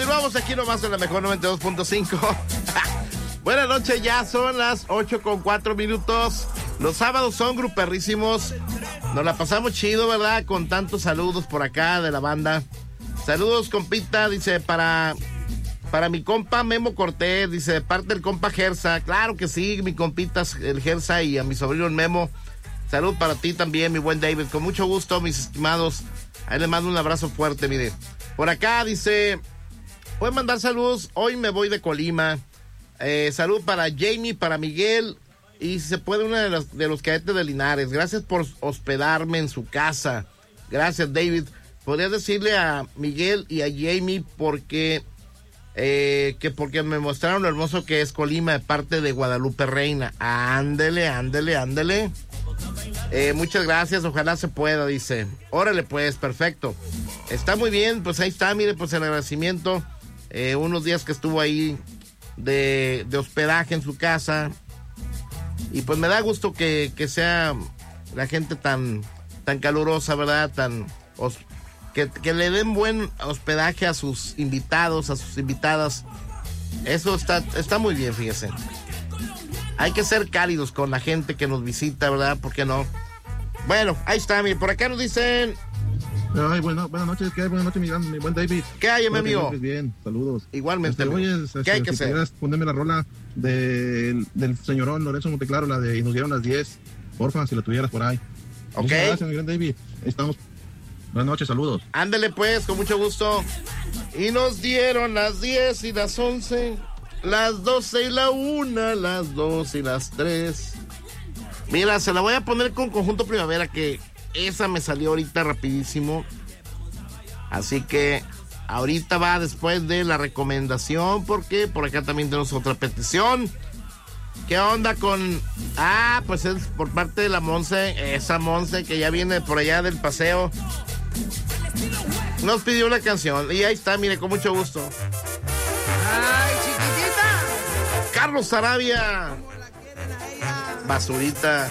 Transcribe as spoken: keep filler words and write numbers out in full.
Continuamos aquí nomás en la mejor noventa y dos punto cinco. Buenas noches, ya son las ocho con cuatro minutos. Los sábados son gruperrísimos. Nos la pasamos chido, ¿verdad? Con tantos saludos por acá de la banda. Saludos, compita, dice, para, para mi compa Memo Cortés, dice, de parte del compa Gersa. Claro que sí, mi compita el Gersa, y a mi sobrino el Memo. Salud para ti también, mi buen David. Con mucho gusto, mis estimados. Ahí les mando un abrazo fuerte, mire. Por acá dice, voy a mandar saludos. Hoy me voy de Colima. Eh, salud para Jamie, para Miguel. Y si se puede, uno de los, de los cadetes de Linares. Gracias por hospedarme en su casa. Gracias, David. Podrías decirle a Miguel y a Jamie porque, eh, que porque me mostraron lo hermoso que es Colima de parte de Guadalupe Reina. Ándele, ándele, ándele. Eh, muchas gracias, ojalá se pueda, dice. Órale pues, perfecto. Está muy bien, pues ahí está, mire, pues el agradecimiento. Eh, unos días que estuvo ahí de, de hospedaje en su casa. Y pues me da gusto que, que sea la gente tan, tan calurosa, ¿verdad? Tan os, que, que le den buen hospedaje a sus invitados, a sus invitadas. Eso está, está muy bien, fíjese. Hay que ser cálidos con la gente que nos visita, ¿verdad? ¿Por qué no? Bueno, ahí está, mire, por acá nos dicen... Ay, bueno, buenas noches, ¿qué hay? Buenas noches, mi, gran, mi buen David. ¿Qué hay, mi amigo? Bien, saludos. Igualmente. Este, oye, este, ¿Qué hay que si hacer? Ponerme la rola de, del señorón Lorenzo Monteclaro, la de Y nos dieron las diez, porfa, si la tuvieras por ahí. Ok. Muchas gracias, mi gran David. Estamos... Buenas noches, saludos. Ándele pues, con mucho gusto. Y nos dieron las diez y las once, las doce y la una, las dos y las tres. Mira, se la voy a poner con Conjunto Primavera, que esa me salió ahorita rapidísimo. Así que ahorita va después de la recomendación, porque por acá también tenemos otra petición. ¿Qué onda con...? Ah, pues es por parte de la Monse, esa Monse que ya viene por allá del paseo. Nos pidió una canción y ahí está, mire, con mucho gusto. ¡Ay, chiquitita! Carlos Sarabia. Basurita.